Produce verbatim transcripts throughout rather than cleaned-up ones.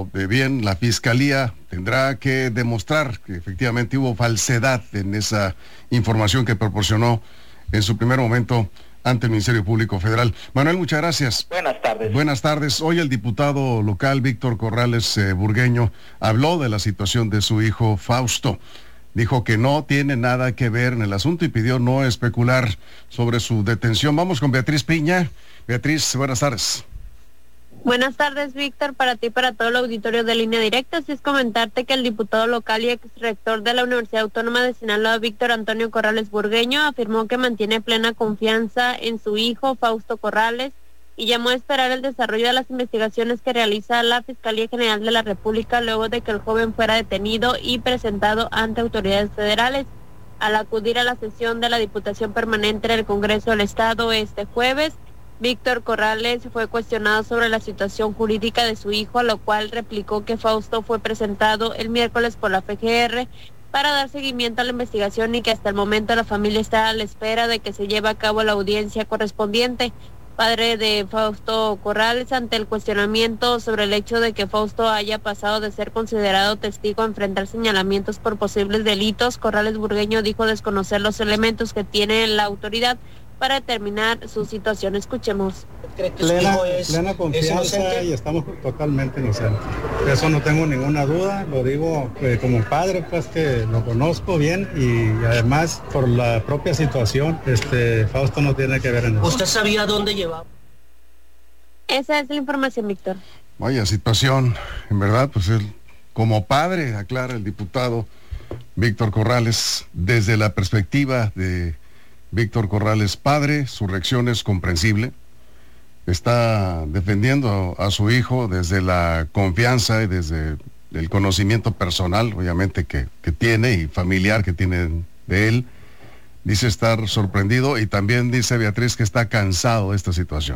pero de bien, la Fiscalía tendrá que demostrar que efectivamente hubo falsedad en esa información que proporcionó en su primer momento ante el Ministerio Público Federal. Manuel, muchas gracias. Buenas tardes. Buenas tardes. Hoy el diputado local Víctor Corrales eh, Burgueño habló de la situación de su hijo Fausto. Dijo que no tiene nada que ver en el asunto y pidió no especular sobre su detención. Vamos con Beatriz Piña. Beatriz, buenas tardes. Buenas tardes, Víctor, para ti y para todo el auditorio de Línea Directa. Así es comentarte que el diputado local y exrector de la Universidad Autónoma de Sinaloa, Víctor Antonio Corrales Burgueño, afirmó que mantiene plena confianza en su hijo, Fausto Corrales, y llamó a esperar el desarrollo de las investigaciones que realiza la Fiscalía General de la República luego de que el joven fuera detenido y presentado ante autoridades federales. Al acudir a la sesión de la Diputación Permanente del Congreso del Estado este jueves, Víctor Corrales fue cuestionado sobre la situación jurídica de su hijo, a lo cual replicó que Fausto fue presentado el miércoles por la F G R para dar seguimiento a la investigación y que hasta el momento la familia está a la espera de que se lleve a cabo la audiencia correspondiente. Padre de Fausto Corrales, ante el cuestionamiento sobre el hecho de que Fausto haya pasado de ser considerado testigo a enfrentar señalamientos por posibles delitos, Corrales Burgueño dijo desconocer los elementos que tiene la autoridad para determinar su situación. Escuchemos. ¿Cree que plena, su hijo es, plena confianza es y estamos totalmente inocentes. De eso no tengo ninguna duda, lo digo eh, como padre, pues que lo conozco bien y además por la propia situación, este Fausto no tiene que ver en eso. ¿Usted sabía dónde llevaba? Esa es la información, Víctor. Vaya situación, en verdad, pues él, como padre, aclara el diputado Víctor Corrales, desde la perspectiva de Víctor Corrales padre, su reacción es comprensible. Está defendiendo a, a su hijo desde la confianza y desde el conocimiento personal, obviamente, que, que tiene y familiar que tiene de él. Dice estar sorprendido y también dice Beatriz que está cansado de esta situación.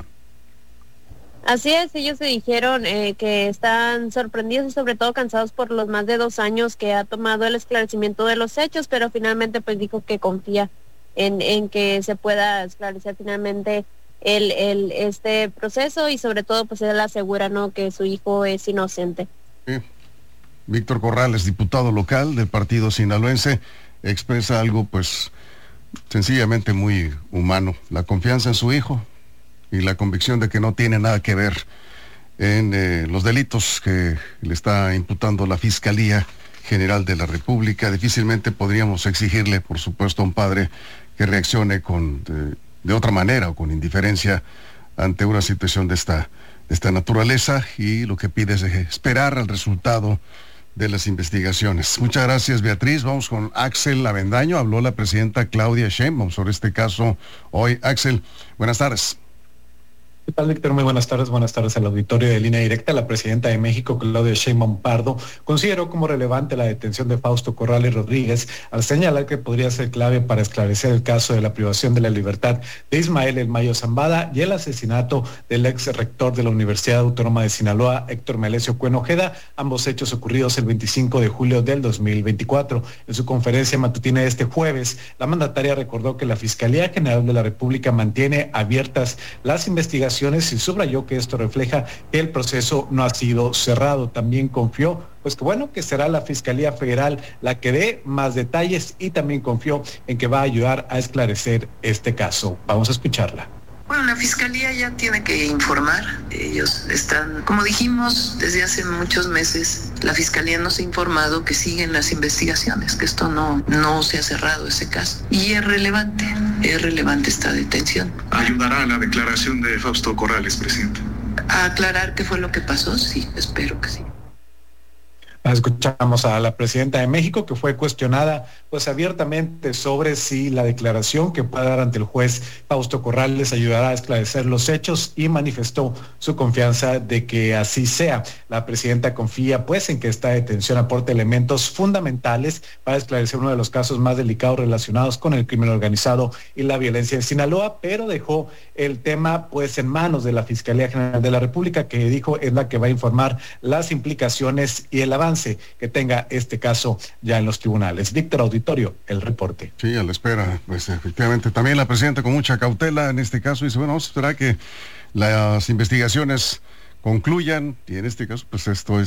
Así es, ellos se dijeron eh, que están sorprendidos y sobre todo cansados por los más de dos años que ha tomado el esclarecimiento de los hechos, pero finalmente pues dijo que confía En, en que se pueda esclarecer finalmente el, el este proceso y sobre todo pues él asegura no que su hijo es inocente. Sí. Víctor Corrales, diputado local del partido sinaloense, expresa algo pues sencillamente muy humano, la confianza en su hijo y la convicción de que no tiene nada que ver en eh, los delitos que le está imputando la Fiscalía General de la República. Difícilmente podríamos exigirle, por supuesto, a un padre que reaccione con de, de otra manera o con indiferencia ante una situación de esta, de esta naturaleza, y lo que pide es esperar al resultado de las investigaciones. Muchas gracias, Beatriz. Vamos con Axel Avendaño. Habló la presidenta Claudia Sheinbaum sobre este caso hoy. Axel, buenas tardes. ¿Qué tal, Víctor? Muy buenas tardes. Buenas tardes al auditorio de Línea Directa. La presidenta de México, Claudia Sheinbaum Pardo, consideró como relevante la detención de Fausto Corrales Rodríguez al señalar que podría ser clave para esclarecer el caso de la privación de la libertad de Ismael El Mayo Zambada y el asesinato del ex rector de la Universidad Autónoma de Sinaloa, Héctor Melesio Cuen Ojeda, ambos hechos ocurridos el veinticinco de julio del dos mil veinticuatro. En su conferencia matutina de este jueves, la mandataria recordó que la Fiscalía General de la República mantiene abiertas las investigaciones y subrayó que esto refleja que el proceso no ha sido cerrado. También confió, pues que bueno, que será la Fiscalía Federal la que dé más detalles y también confió en que va a ayudar a esclarecer este caso. Vamos a escucharla. Bueno, la Fiscalía ya tiene que informar. Ellos están, como dijimos, desde hace muchos meses, la Fiscalía nos ha informado que siguen las investigaciones, que esto no, no se ha cerrado ese caso. Y es relevante, es relevante esta detención. ¿Ayudará a la declaración de Fausto Corrales, presidente? ¿A aclarar qué fue lo que pasó? Sí, espero que sí. Escuchamos a la presidenta de México, que fue cuestionada pues abiertamente sobre si la declaración que pueda dar ante el juez Fausto Corrales ayudará a esclarecer los hechos, y manifestó su confianza de que así sea. La presidenta confía pues en que esta detención aporte elementos fundamentales para esclarecer uno de los casos más delicados relacionados con el crimen organizado y la violencia en Sinaloa, pero dejó el tema pues en manos de la Fiscalía General de la República, que dijo es la que va a informar las implicaciones y el avance que tenga este caso ya en los tribunales. Víctor, auditorio, el reporte. Sí, a la espera, pues efectivamente. También la presidenta con mucha cautela en este caso dice, bueno, vamos a esperar que las investigaciones concluyan, y en este caso, pues esto es